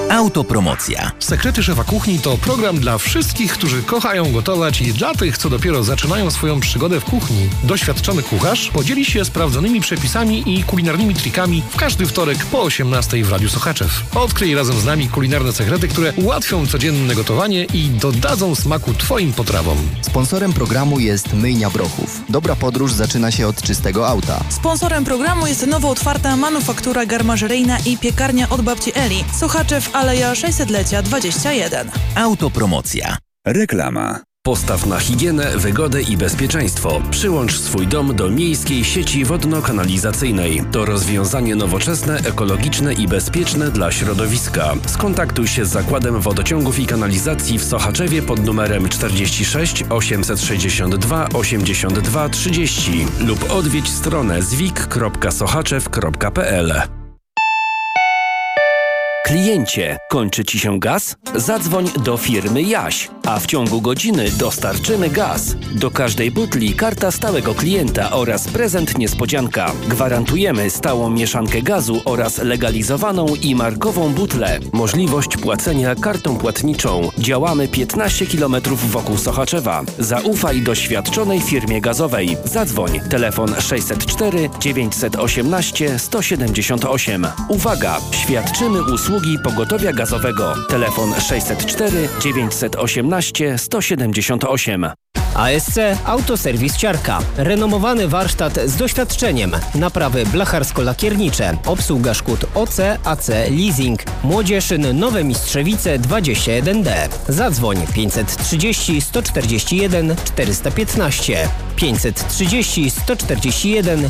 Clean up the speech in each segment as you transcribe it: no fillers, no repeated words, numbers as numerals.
Autopromocja. Sekrety Szefa Kuchni to program dla wszystkich, którzy kochają gotować i dla tych, co dopiero zaczynają swoją przygodę w kuchni. Doświadczony kucharz podzieli się sprawdzonymi przepisami i kulinarnymi trikami w każdy wtorek po 18:00 w Radiu Sochaczew. Odkryj razem z nami kulinarne sekrety, które ułatwią codzienne gotowanie i dodadzą smaku Twoim potrawom. Sponsorem programu jest Myjnia Brochów. Dobra podróż zaczyna się od czystego auta. Sponsorem programu jest nowo otwarta manufaktura garmażeryjna i piekarnia od babci Eli. Sochaczew, Aleja 600-lecia 21. Autopromocja. Reklama. Postaw na higienę, wygodę i bezpieczeństwo. Przyłącz swój dom do miejskiej sieci wodno-kanalizacyjnej. To rozwiązanie nowoczesne, ekologiczne i bezpieczne dla środowiska. Skontaktuj się z Zakładem Wodociągów i Kanalizacji w Sochaczewie pod numerem 46 862 82 30 lub odwiedź stronę zwik.sochaczew.pl. Kliencie, kończy Ci się gaz? Zadzwoń do firmy Jaś, a w ciągu godziny dostarczymy gaz. Do każdej butli karta stałego klienta oraz prezent niespodzianka. Gwarantujemy stałą mieszankę gazu oraz legalizowaną i markową butlę. Możliwość płacenia kartą płatniczą. Działamy 15 km wokół Sochaczewa. Zaufaj doświadczonej firmie gazowej. Zadzwoń. Telefon 604 918 178. Uwaga! Świadczymy usługi pogotowia gazowego. Telefon 604 918 178. ASC Autoserwis Ciarka. Renomowany warsztat z doświadczeniem. Naprawy blacharsko-lakiernicze. Obsługa szkód OC, AC, leasing. Młodzieszyn Nowe Mistrzewice 21D. Zadzwoń 530 141 415. 530 141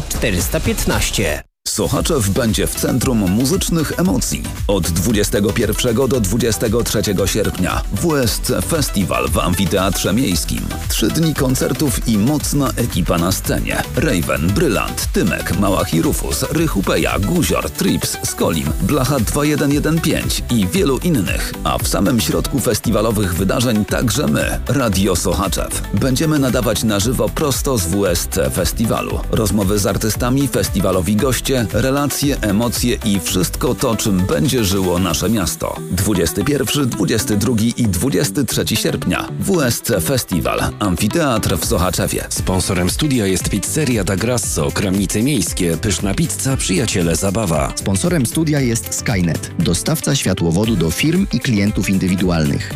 415. Sochaczew będzie w centrum muzycznych emocji. Od 21 do 23 sierpnia WSC Festiwal w Amfiteatrze Miejskim. 3 dni koncertów i mocna ekipa na scenie. Raven, Brylant, Tymek, Małach i Rufus, Rychupeja, Guzior, Trips, Skolim, Blacha 2115 i wielu innych. A w samym środku festiwalowych wydarzeń także my, Radio Sochaczew. Będziemy nadawać na żywo prosto z WSC Festiwalu. Rozmowy z artystami, festiwalowi goście, relacje, emocje i wszystko to, czym będzie żyło nasze miasto. 21, 22 i 23 sierpnia. WSC Festiwal. Amfiteatr w Sochaczewie. Sponsorem studia jest pizzeria Da Grasso, Kramnice Miejskie, pyszna pizza, przyjaciele zabawa. Sponsorem studia jest Skynet. Dostawca światłowodu do firm i klientów indywidualnych.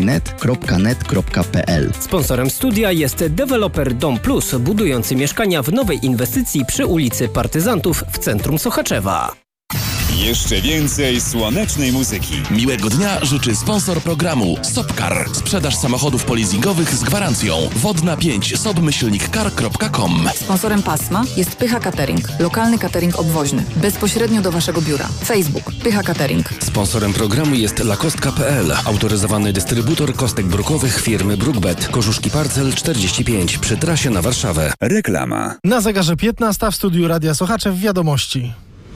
skynet.net.pl. Sponsorem studia jest deweloper Dom Plus, budujący mieszkania w nowej inwestycji przy ulicy Partyzantów w centrum Sochaczewa. Jeszcze więcej słonecznej muzyki. Miłego dnia życzy sponsor programu Sopcar. Sprzedaż samochodów polizingowych z gwarancją. Wodna 5 sob-car.com. Sponsorem pasma jest Pycha Catering. Lokalny catering obwoźny. Bezpośrednio do Waszego biura. Facebook Pycha Catering. Sponsorem programu jest lakostka.pl. Autoryzowany dystrybutor kostek brukowych firmy Brookbet. Korzuszki Parcel 45 przy trasie na Warszawę. Reklama. Na zegarze 15 w studiu Radia Sochaczew wiadomości.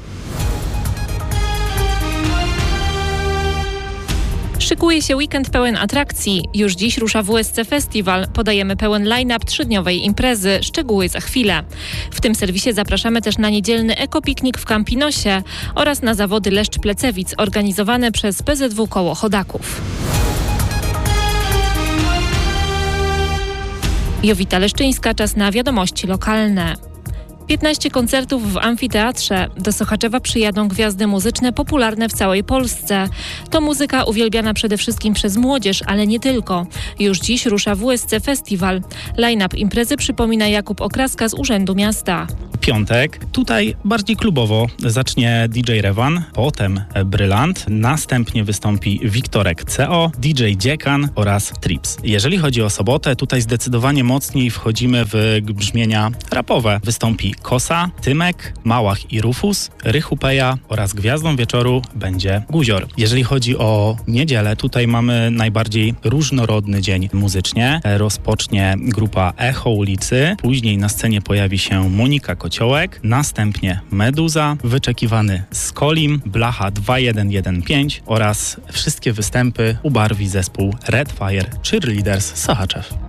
Szykuje się weekend pełen atrakcji. Już dziś rusza WSC Festiwal. Podajemy pełen line-up 3-dniowej imprezy. Szczegóły za chwilę. W tym serwisie zapraszamy też na niedzielny ekopiknik w Campinosie oraz na zawody Leszcz Plecewic organizowane przez PZW Koło Chodaków. Jowita Leszczyńska, czas na wiadomości lokalne. 15 koncertów w Amfiteatrze. Do Sochaczewa przyjadą gwiazdy muzyczne popularne w całej Polsce. To muzyka uwielbiana przede wszystkim przez młodzież, ale nie tylko. Już dziś rusza WSC Festiwal. Line-up imprezy przypomina Jakub Okraska z Urzędu Miasta. Piątek, tutaj bardziej klubowo zacznie DJ Rewan, potem Brylant, następnie wystąpi Wiktorek CO, DJ Dziekan oraz Trips. Jeżeli chodzi o sobotę, tutaj zdecydowanie mocniej wchodzimy w brzmienia rapowe. Wystąpi Kosa, Tymek, Małach i Rufus, Rychupeja oraz gwiazdą wieczoru będzie Guzior. Jeżeli chodzi o niedzielę, tutaj mamy najbardziej różnorodny dzień muzycznie. Rozpocznie grupa Echo ulicy, później na scenie pojawi się Monika Kociołek, następnie Meduza, wyczekiwany Skolim, Blacha 2115 oraz wszystkie występy ubarwi zespół Red Fire Cheerleaders Sochaczew.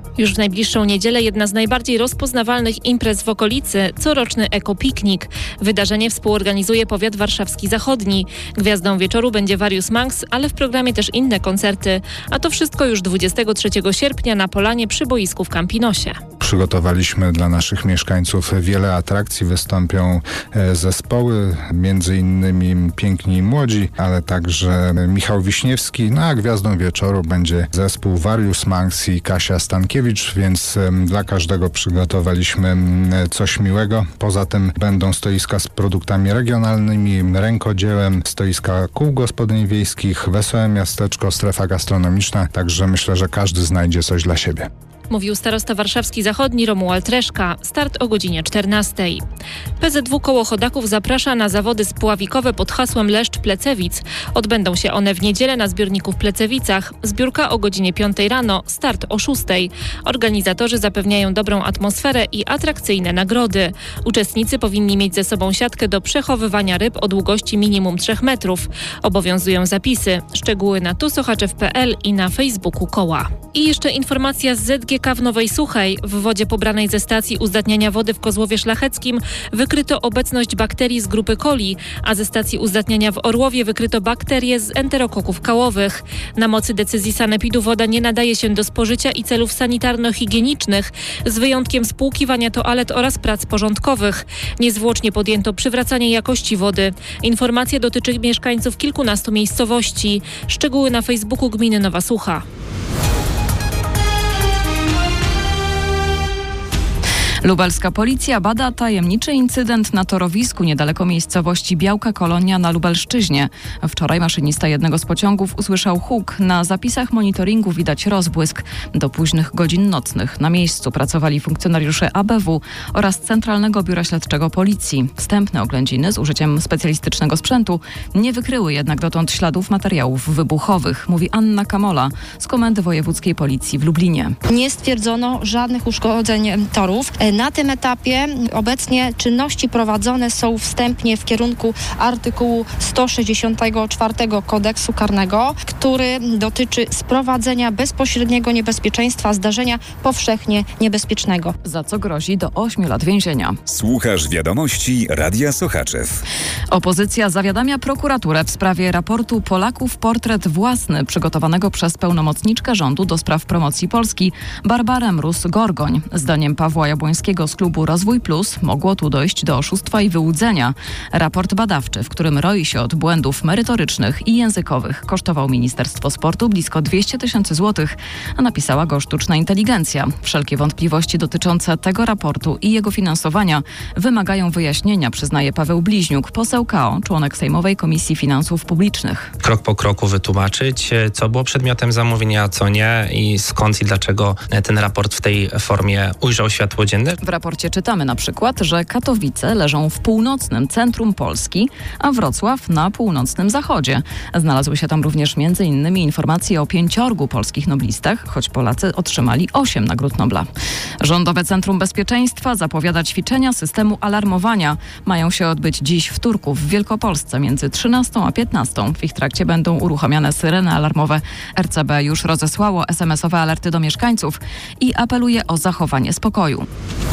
Już w najbliższą niedzielę jedna z najbardziej rozpoznawalnych imprez w okolicy, coroczny Ekopiknik. Wydarzenie współorganizuje powiat warszawski zachodni. Gwiazdą wieczoru będzie Warius Manx, ale w programie też inne koncerty. A to wszystko już 23 sierpnia na Polanie przy boisku w Campinosie. Przygotowaliśmy dla naszych mieszkańców wiele atrakcji. Wystąpią zespoły, między innymi Piękni i Młodzi, ale także Michał Wiśniewski. A gwiazdą wieczoru będzie zespół Warius Manx i Kasia Stankiewicz, więc dla każdego przygotowaliśmy coś miłego. Poza tym będą stoiska z produktami regionalnymi, rękodziełem, stoiska kół gospodyń wiejskich, wesołe miasteczko, strefa gastronomiczna, także myślę, że każdy znajdzie coś dla siebie. Mówił starosta warszawski zachodni Romuald Reszka. Start o godzinie 14. PZW Koło Chodaków zaprasza na zawody spławikowe pod hasłem Leszcz Plecewic. Odbędą się one w niedzielę na zbiorniku w Plecewicach. Zbiórka o godzinie 5 rano, start o 6. Organizatorzy zapewniają dobrą atmosferę i atrakcyjne nagrody. Uczestnicy powinni mieć ze sobą siatkę do przechowywania ryb o długości minimum 3 metrów. Obowiązują zapisy. Szczegóły na tusochaczew.pl i na Facebooku koła. I jeszcze informacja z ZGK w Nowej Suchej. W wodzie pobranej ze stacji uzdatniania wody w Kozłowie Szlacheckim wykryto obecność bakterii z grupy coli, a ze stacji uzdatniania w Orłowie wykryto bakterie z enterokoków kałowych. Na mocy decyzji sanepidu woda nie nadaje się do spożycia i celów sanitarno-higienicznych, z wyjątkiem spłukiwania toalet oraz prac porządkowych. Niezwłocznie podjęto przywracanie jakości wody. Informacja dotyczy mieszkańców kilkunastu miejscowości. Szczegóły na Facebooku gminy Nowa Sucha. Lubelska policja bada tajemniczy incydent na torowisku niedaleko miejscowości Białka Kolonia na Lubelszczyźnie. Wczoraj maszynista jednego z pociągów usłyszał huk. Na zapisach monitoringu widać rozbłysk. Do późnych godzin nocnych na miejscu pracowali funkcjonariusze ABW oraz Centralnego Biura Śledczego Policji. Wstępne oględziny z użyciem specjalistycznego sprzętu nie wykryły jednak dotąd śladów materiałów wybuchowych, mówi Anna Kamola z Komendy Wojewódzkiej Policji w Lublinie. Nie stwierdzono żadnych uszkodzeń torów. Na tym etapie obecnie czynności prowadzone są wstępnie w kierunku artykułu 164 Kodeksu Karnego, który dotyczy sprowadzenia bezpośredniego niebezpieczeństwa zdarzenia powszechnie niebezpiecznego. Za co grozi do 8 lat więzienia. Słuchasz wiadomości Radia Sochaczew. Opozycja zawiadamia prokuraturę w sprawie raportu Polaków Portret Własny przygotowanego przez pełnomocniczkę rządu do spraw promocji Polski Barbarę Mróz-Gorgoń. Zdaniem Pawła Jabłońskiego z klubu Rozwój Plus mogło tu dojść do oszustwa i wyłudzenia. Raport badawczy, w którym roi się od błędów merytorycznych i językowych, kosztował Ministerstwo Sportu blisko 200 000 złotych, a napisała go sztuczna inteligencja. Wszelkie wątpliwości dotyczące tego raportu i jego finansowania wymagają wyjaśnienia, przyznaje Paweł Bliźniuk, poseł KO, członek Sejmowej Komisji Finansów Publicznych. Krok po kroku wytłumaczyć, co było przedmiotem zamówienia, a co nie i skąd i dlaczego ten raport w tej formie ujrzał światło dzienne. W raporcie czytamy na przykład, że Katowice leżą w północnym centrum Polski, a Wrocław na północnym zachodzie. Znalazły się tam również m.in. informacje o 5 polskich noblistach, choć Polacy otrzymali 8 nagród Nobla. Rządowe Centrum Bezpieczeństwa zapowiada ćwiczenia systemu alarmowania. Mają się odbyć dziś w Turku w Wielkopolsce między 13 a 15. W ich trakcie będą uruchamiane syreny alarmowe. RCB już rozesłało SMS-owe alerty do mieszkańców i apeluje o zachowanie spokoju.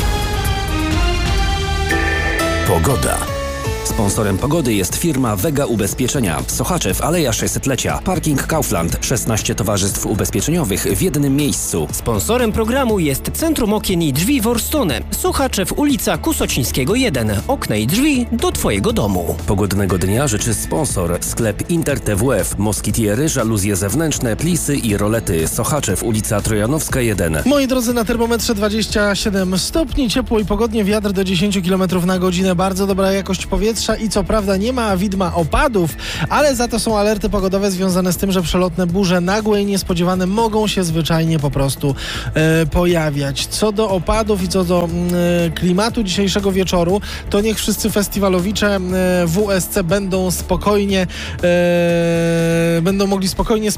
Pogoda. Sponsorem pogody jest firma Vega Ubezpieczenia. Sochaczew, Aleja 600-lecia. Parking Kaufland. 16 towarzystw ubezpieczeniowych w jednym miejscu. Sponsorem programu jest Centrum Okien i Drzwi Worstone. Sochaczew, ulica Kusocińskiego 1. Okna i drzwi do Twojego domu. Pogodnego dnia życzy sponsor. Sklep Inter TWF. Moskitiery, żaluzje zewnętrzne, plisy i rolety. Sochaczew, ulica Trojanowska 1. Moi drodzy, na termometrze 27 stopni. Ciepło i pogodnie, wiatr do 10 km na godzinę. Bardzo dobra jakość powietrza i co prawda nie ma widma opadów, ale za to są alerty pogodowe związane z tym, że przelotne burze nagłe i niespodziewane mogą się zwyczajnie po prostu pojawiać. Co do opadów i co do klimatu dzisiejszego wieczoru, to niech wszyscy festiwalowicze WSC będą mogli spokojnie